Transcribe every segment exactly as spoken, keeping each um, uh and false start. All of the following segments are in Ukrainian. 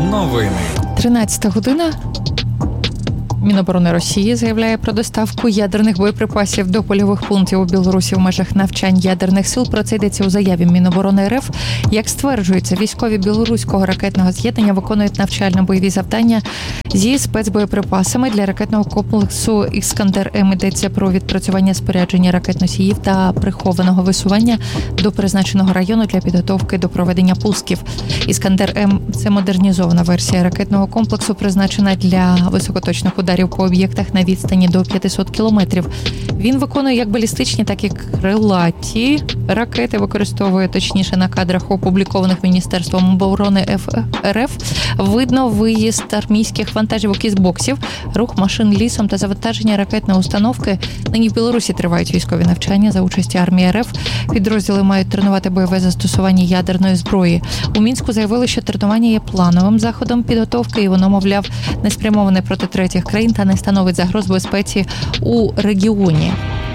Новини. тринадцята година. Міноборони Росії заявляє про доставку ядерних боєприпасів до польових пунктів у Білорусі в межах навчань ядерних сил. Про це йдеться у заяві Міноборони РФ. Як стверджується, військові білоруського ракетного з'єднання виконують навчально-бойові завдання зі спецбоєприпасами для ракетного комплексу «Іскандер-М». Йдеться про відпрацювання спорядження ракет-носіїв та прихованого висування до призначеного району для підготовки до проведення пусків. «Іскандер-М» – це модернізована версія ракетного комплексу, призначена для високоточних ударів по об'єктах на відстані до п'ятсот кілометрів. Він виконує як балістичні, так і крилаті ракети, використовує, точніше, на кадрах, опублікованих Міністерством оборони РФ. Видно виїзд армійських вантажівок із боксів, рух машин лісом та завантаження ракетної установки. Нині в Білорусі тривають військові навчання за участі армії РФ. Підрозділи мають тренувати бойове застосування ядерної зброї. У Мінську заявили, що тренування є плановим заходом підготовки, і воно, мовляв, не спрямоване проти третіх країн та не становить загроз безпеці у регіоні.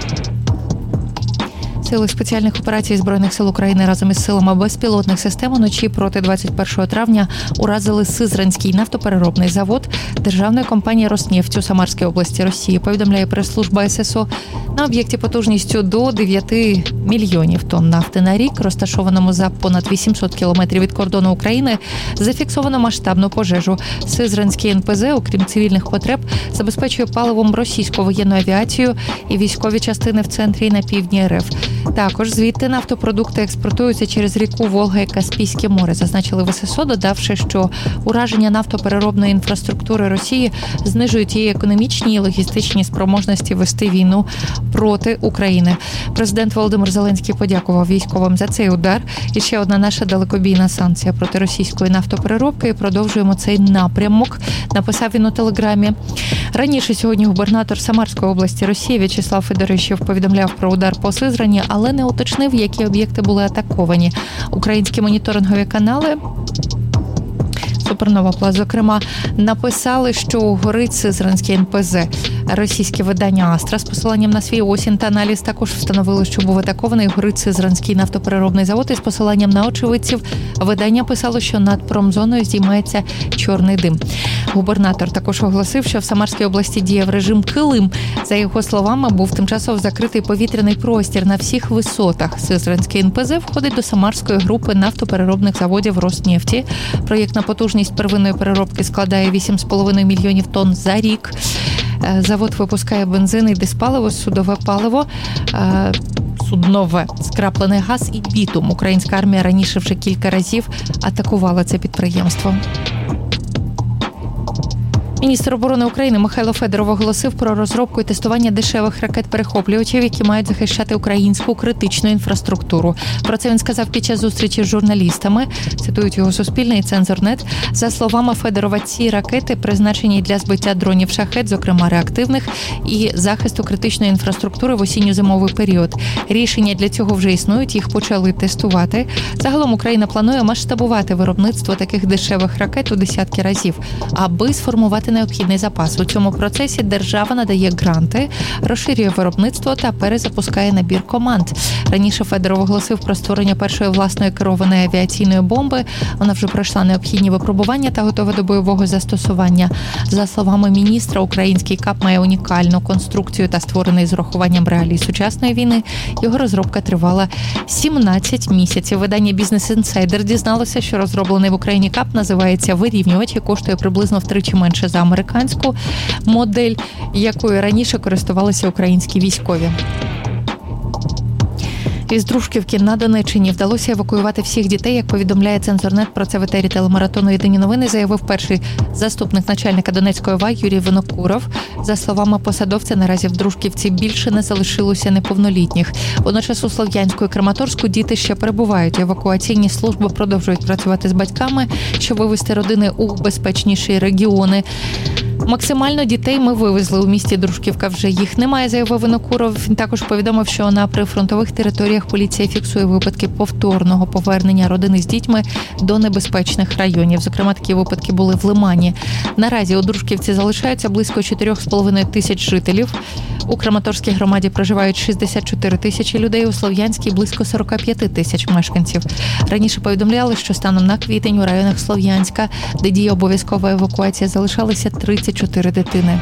Сили спеціальних операцій Збройних сил України разом із силами безпілотних систем уночі проти двадцять першого травня уразили Сизранський нафтопереробний завод державної компанії «Роснефть» у Самарській області Росії, повідомляє прес-служба ССО. На об'єкті потужністю до дев'яти мільйонів тонн нафти на рік, розташованому за понад вісімсот кілометрів від кордону України, зафіксовано масштабну пожежу. Сизранський ен пе зет, окрім цивільних потреб, забезпечує паливом російську воєнну авіацію і військові частини в центрі і на півдні РФ. Також звідти нафтопродукти експортуються через ріку Волга і Каспійське море, зазначили в ССО, додавши, що ураження нафтопереробної інфраструктури Росії знижують її економічні і логістичні спроможності вести війну проти України. Президент Володимир Зеленський подякував військовим за цей удар. І ще одна наша далекобійна санкція проти російської нафтопереробки. І продовжуємо цей напрямок, написав він у телеграмі. Раніше сьогодні губернатор Самарської області Росії В'ячеслав Федорищев повідомляв про удар по Сизрані, але не уточнив, які об'єкти були атаковані. Українські моніторингові канали Супернова Плас, зокрема, написали, що горить Сизранський ен пе зет. Російське видання «Астра» з посиланням на свій осінь та аналіз також встановили, що був атакований горить Сизранський нафтопереробний завод, із посиланням на очевидців. Видання писало, що над промзоною здіймається чорний дим. Губернатор також оголосив, що в Самарській області діяв режим «Килим». За його словами, був тимчасово закритий повітряний простір на всіх висотах. Сизранський ен пе зет входить до Самарської групи нафтопереробних заводів «Роснефті». Проєктна потужність первинної переробки складає вісім з половиною мільйонів тонн за рік. Завод випускає бензин і диспаливо, судове паливо, суднове, скраплений газ і бітум. Українська армія раніше вже кілька разів атакувала це підприємство. Міністр оборони України Михайло Федоров оголосив про розробку і тестування дешевих ракет-перехоплювачів, які мають захищати українську критичну інфраструктуру. Про це він сказав під час зустрічі з журналістами. Цитують його Суспільне і Цензор.нет. За словами Федорова, ці ракети призначені для збиття дронів «Шахед», зокрема реактивних, і захисту критичної інфраструктури в осінньо-зимовий період. Рішення для цього вже існують, їх почали тестувати. Загалом Україна планує масштабувати виробництво таких дешевих ракет у десятки разів, аби сформувати необхідний запас. У цьому процесі держава надає гранти, розширює виробництво та перезапускає набір команд. Раніше Федоров оголосив про створення першої власної керованої авіаційної бомби. Вона вже пройшла необхідні випробування та готова до бойового застосування. За словами міністра, український КАП має унікальну конструкцію та створений з урахуванням реалій сучасної війни. Його розробка тривала сімнадцять місяців. Видання «Бізнес Інсайдер» дізналося, що розроблений в Україні КАП називається «Вирівнювач» і коштує приблизно втричі менше за американську модель, якою раніше користувалися українські військові. Із Дружківки на Донеччині вдалося евакуювати всіх дітей. Як повідомляє Цензор.нет, про це в етері телемаратону «Єдині новини» заявив перший заступник начальника Донецької ОВА Юрій Винокуров. За словами посадовця, наразі в Дружківці більше не залишилося неповнолітніх. Водночас у Слов'янську і Краматорську діти ще перебувають. Евакуаційні служби продовжують працювати з батьками, щоб вивести родини у безпечніші регіони. Максимально дітей ми вивезли у місті Дружківка, вже їх немає, заявив Винокуров. Він також повідомив, що на прифронтових територіях поліція фіксує випадки повторного повернення родини з дітьми до небезпечних районів. Зокрема, такі випадки були в Лимані. Наразі у Дружківці залишаються близько чотири з половиною тисяч жителів. У Краматорській громаді проживають шістдесят чотири тисячі людей, у Слов'янській – близько сорок п'ять тисяч мешканців. Раніше повідомляли, що станом на квітень у районах Слов'янська, де діє обов'язкова евакуація, залишалися тридцять чотири дитини.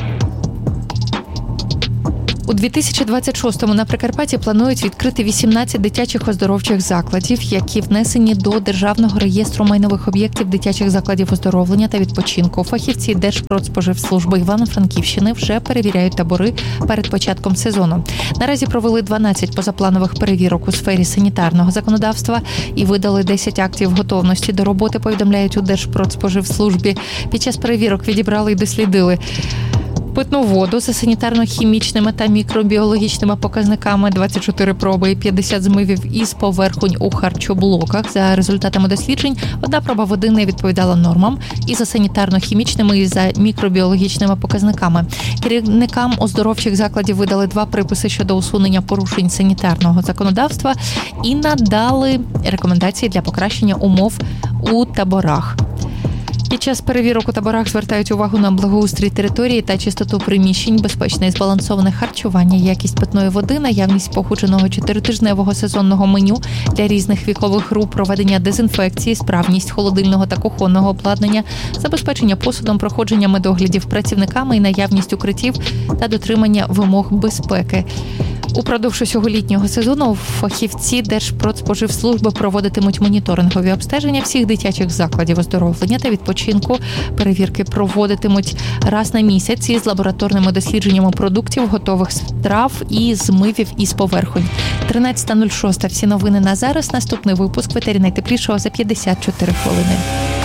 У дві тисячі двадцять шостому на Прикарпатті планують відкрити вісімнадцять дитячих оздоровчих закладів, які внесені до Державного реєстру майнових об'єктів дитячих закладів оздоровлення та відпочинку. Фахівці Держпродспоживслужби Івано-Франківщини вже перевіряють табори перед початком сезону. Наразі провели дванадцять позапланових перевірок у сфері санітарного законодавства і видали десять актів готовності до роботи, повідомляють у Держпродспоживслужбі. Під час перевірок відібрали і дослідили питну воду за санітарно-хімічними та мікробіологічними показниками, двадцять чотири проби і п'ятдесят змивів із поверхонь у харчоблоках. За результатами досліджень, одна проба води не відповідала нормам і за санітарно-хімічними, і за мікробіологічними показниками. Керівникам оздоровчих закладів видали два приписи щодо усунення порушень санітарного законодавства і надали рекомендації для покращення умов у таборах. Під час перевірок у таборах звертають увагу на благоустрій території та чистоту приміщень, безпечне і збалансоване харчування, якість питної води, наявність погодженого чотиритижневого сезонного меню для різних вікових груп, проведення дезінфекції, справність холодильного та кухонного обладнання, забезпечення посудом, проходження медоглядів працівниками і наявність укриттів та дотримання вимог безпеки. Упродовж усього літнього сезону фахівці Держпродспоживслужби проводитимуть моніторингові обстеження всіх дитячих закладів оздоровлення та відпочинку. Перевірки проводитимуть раз на місяць із лабораторними дослідженнями продуктів, готових страв і змивів із поверхонь. тринадцята нуль шість. Всі новини на зараз. Наступний випуск в етері найтеплішого за п'ятдесят чотири хвилини.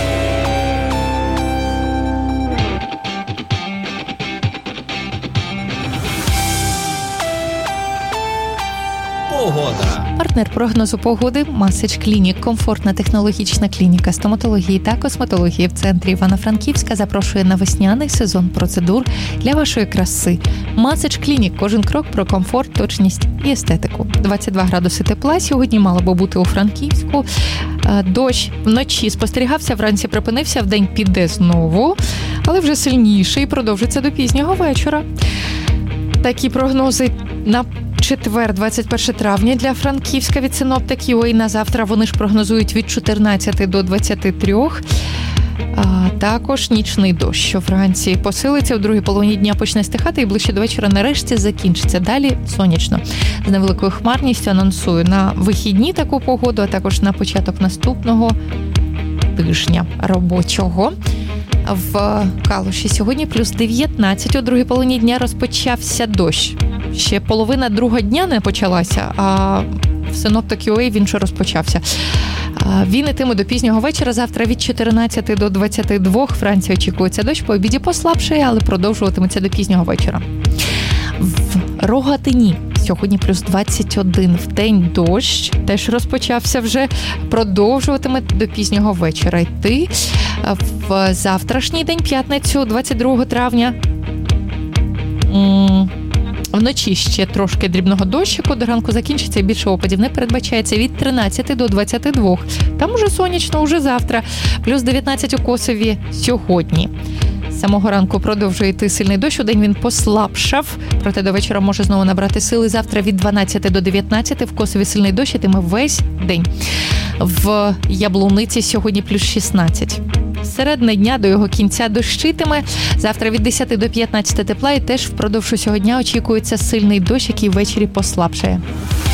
Погода. Партнер прогнозу погоди Масич Клінік. Комфортна технологічна клініка стоматології та косметології в центрі Івано-Франківська запрошує на весняний сезон процедур для вашої краси. Масич Клінік. Кожен крок про комфорт, точність і естетику. двадцять два градуси тепла сьогодні мало би бути у Франківську. Дощ вночі спостерігався, вранці припинився, вдень піде знову, але вже сильніше і продовжиться до пізнього вечора. Такі прогнози на четвер, двадцять перше травня для Франківська від синоптиків, і на завтра вони ж прогнозують від чотирнадцяти до двадцяти трьох. А також нічний дощ, що вранці посилиться, в другій половині дня почне стихати і ближче до вечора нарешті закінчиться. Далі сонячно. З невеликою хмарністю анонсую на вихідні таку погоду, а також на початок наступного тижня робочого. В Калуші сьогодні плюс дев'ятнадцять, у другій половині дня розпочався дощ. Ще половина другого дня не почалася, а в синоптик.ю а він вже розпочався. Він ітиме до пізнього вечора. Завтра від чотирнадцяти до двадцяти двох. Вранці очікується дощ, по обіді послабшає, але продовжуватиметься до пізнього вечора. В Рогатині сьогодні плюс двадцять один. В день дощ теж розпочався вже, продовжуватиме до пізнього вечора йти. В завтрашній день, п'ятницю, двадцять другого травня, вночі ще трошки дрібного дощику, до ранку закінчиться і більше опадів не передбачається, від тринадцяти до двадцяти двох. Там уже сонячно, уже завтра. Плюс дев'ятнадцять у Косові сьогодні. З самого ранку продовжує йти сильний дощ, у день він послабшав, проте до вечора може знову набрати сили. Завтра від дванадцяти до дев'ятнадцяти в Косові сильний дощ йтиме весь день. В Яблуниці сьогодні плюс шістнадцять. Середини дня до його кінця дощитиме. Завтра від десяти до п'ятнадцяти тепла, і теж впродовж усього дня очікується сильний дощ, який ввечері послабшає.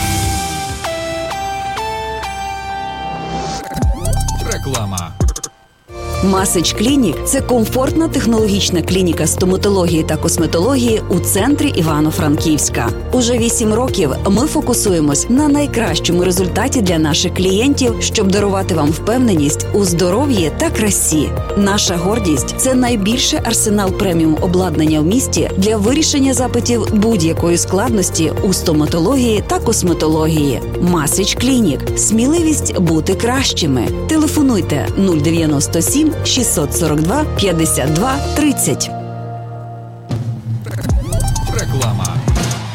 Реклама. Масич Клінік – це комфортна технологічна клініка стоматології та косметології у центрі Івано-Франківська. Уже вісім років ми фокусуємось на найкращому результаті для наших клієнтів, щоб дарувати вам впевненість у здоров'ї та красі. Наша гордість – це найбільший арсенал преміум обладнання в місті для вирішення запитів будь-якої складності у стоматології та косметології. Масич Клінік – сміливість бути кращими. Телефонуйте нуль дев'яносто сім шістсот сорок два п'ятдесят два тридцять.